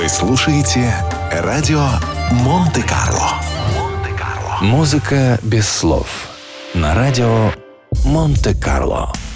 Вы слушаете радио Монте-Карло. Музыка без слов. На радио Монте-Карло.